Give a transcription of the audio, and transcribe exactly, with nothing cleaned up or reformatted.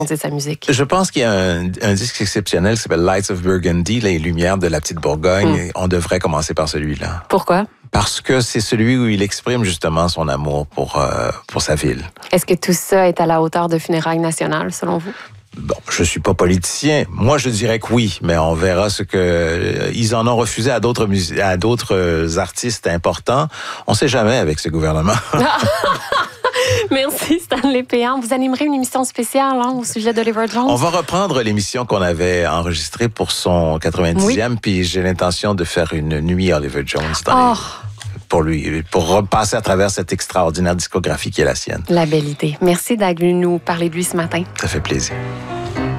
C'est sa musique. Je pense qu'il y a un, un disque exceptionnel qui s'appelle Lights of Burgundy, Les Lumières de la Petite Bourgogne. Mm. On devrait commencer par celui-là. Pourquoi? Parce que c'est celui où il exprime justement son amour pour, euh, pour sa ville. Est-ce que tout ça est à la hauteur de Funérailles nationales, selon vous? Bon, je suis pas politicien. Moi, je dirais que oui, mais on verra ce que euh, ils en ont refusé à d'autres mus- à d'autres euh, artistes importants. On sait jamais avec ce gouvernement. Merci Stanley Péan. Vous animerez une émission spéciale hein, au sujet d'Oliver Jones. On va reprendre l'émission qu'on avait enregistrée pour son quatre-vingt-dixième, oui. Puis j'ai l'intention de faire une nuit Oliver Jones dans oh. les... pour lui, pour repasser à travers cette extraordinaire discographie qui est la sienne. La belle idée. Merci d'être venu nous parler de lui ce matin. Ça fait plaisir.